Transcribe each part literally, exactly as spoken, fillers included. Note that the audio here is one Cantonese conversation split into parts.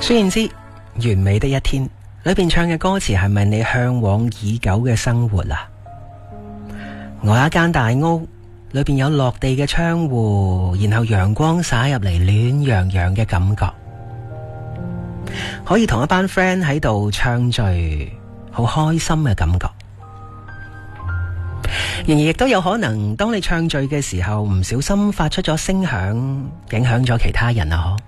雖然知完美的一天裏邊唱嘅歌詞係咪你向往已久嘅生活啊？我有一間大屋，裏邊有落地嘅窗戶，然後陽光灑入嚟，暖洋洋嘅感覺，可以同一班 friend 喺度暢聚，好開心嘅感覺。然而亦都有可能，當你暢聚嘅時候，唔小心發出咗聲響，影響咗其他人啊！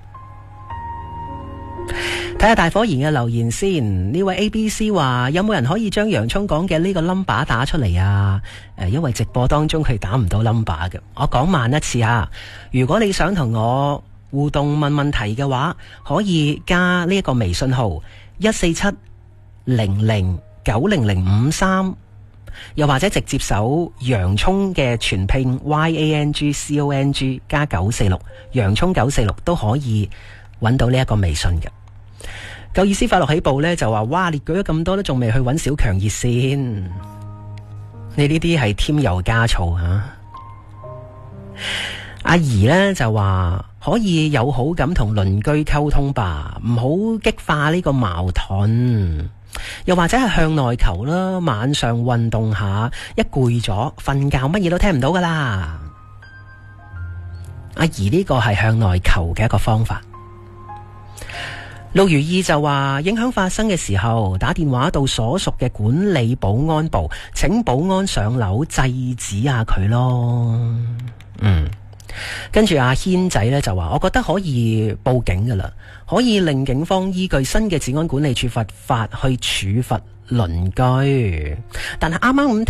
睇下大伙兒嘅留言先。呢位 A B C 話，有冇人可以將洋蔥講嘅呢個 number 打出嚟啊？誒，因為直播當中佢打唔到 number 嘅，我講慢一次啊。如果你想同我互動問問題嘅話，可以加呢一個微信號一四七零零九零零五三，又或者直接搜洋蔥嘅全拼 Y A N G C O N G 加九四六，洋蔥九四六都可以揾到呢一個微信嘅。夠意思快樂起步呢就話，哇，列舉咗咁多都仲未去揾小強熱線，你呢啲係添油加醋啊。阿姨呢就話，可以友好咁同鄰居溝通吧，唔好激化呢個矛盾，又或者係向內求啦，晚上運動下，一攰咗瞓覺乜嘢都聽唔到噶啦。阿姨呢個係向內求嘅一個方法。陸如意就話，影響發生嘅時候打電話到所屬嘅管理保安部，請保安上樓制止下佢咯。嗯，跟住阿軒仔呢就話，我覺得可以報警噶啦，可以令警方依據新嘅治安管理處罰法去處罰鄰居，但係啱啱咁